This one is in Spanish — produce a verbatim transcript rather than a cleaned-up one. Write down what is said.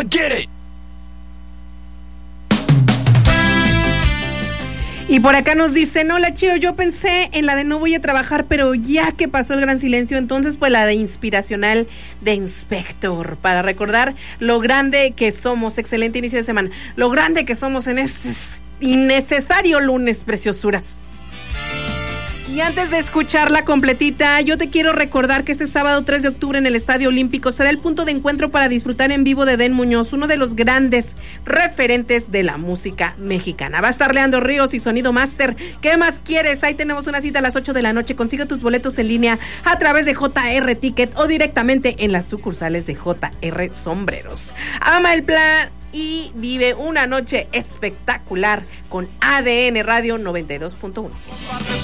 I'ma get it. Y por acá nos dicen, hola Chío, yo pensé en la de no voy a trabajar, pero ya que pasó el gran silencio, entonces pues la de inspiracional de Inspector, para recordar lo grande que somos. Excelente inicio de semana, lo grande que somos en este innecesario lunes, preciosuras. Y antes de escucharla completita, yo te quiero recordar que este sábado tres de octubre en el Estadio Olímpico será el punto de encuentro para disfrutar en vivo de Den Muñoz, uno de los grandes referentes de la música mexicana. Va a estar Leandro Ríos y Sonido Master. ¿Qué más quieres? Ahí tenemos una cita a las ocho de la noche. Consigue tus boletos en línea a través de J R Ticket o directamente en las sucursales de J R Sombreros. Ama el plan y vive una noche espectacular con A D N Radio noventa y dos punto uno.